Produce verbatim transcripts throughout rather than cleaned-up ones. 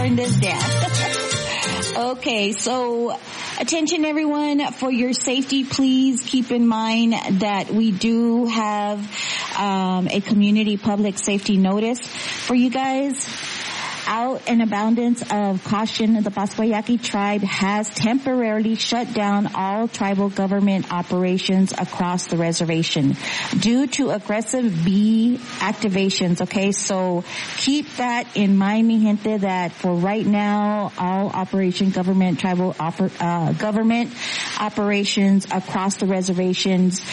Turn this down. Okay, so attention everyone, for your safety, please keep in mind that we do have um, a community public safety notice for you guys. Out in abundance of caution, the Pasquayaki tribe has temporarily shut down all tribal government operations across the reservation due to aggressive bee activations. Okay, so keep that in mind, mi gente, that for right now, all operation government, tribal offer, uh, government operations across the reservations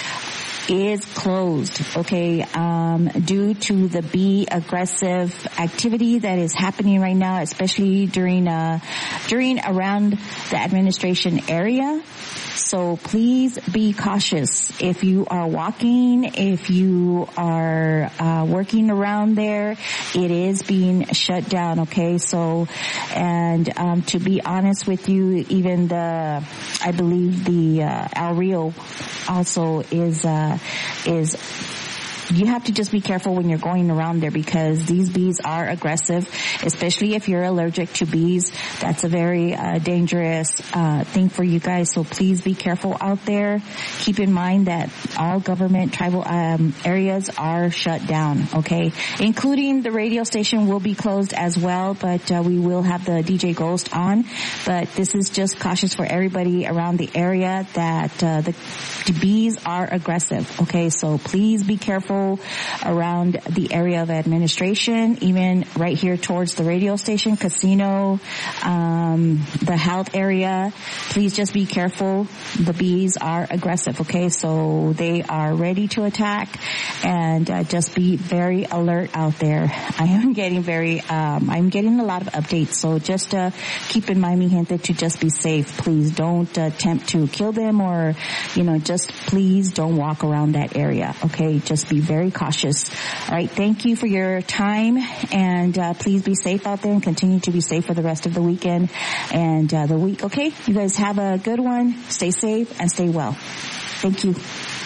is closed, okay, um, due to the bee aggressive activity that is happening right now, especially during, uh, during around the administration area. So please be cautious if you are walking, if you are uh, working around there. It is being shut down, okay? So, and um, to be honest with you, even the, I believe the uh, El Rio also is uh, is. You have to just be careful when you're going around there because these bees are aggressive, especially if you're allergic to bees. That's a very uh, dangerous uh, thing for you guys. So please be careful out there. Keep in mind that all government tribal um, areas are shut down, okay? Including the radio station will be closed as well, but uh, we will have the D J Ghost on. But this is just cautious for everybody around the area that uh, the, the bees are aggressive, okay? So please be careful around the area of administration, even right here towards the radio station, casino, um, the health area. Please just be careful. The bees are aggressive, okay? So they are ready to attack, and uh, just be very alert out there. I am getting very, um, I'm getting a lot of updates, so just uh, keep in mind, mi gente, to just be safe. Please don't uh, attempt to kill them, or, you know, just please don't walk around that area, okay? Just be very cautious. All right, thank you for your time, and uh, please be safe out there and continue to be safe for the rest of the weekend and uh, the week, okay? You guys have a good one. Stay safe and stay well. Thank you.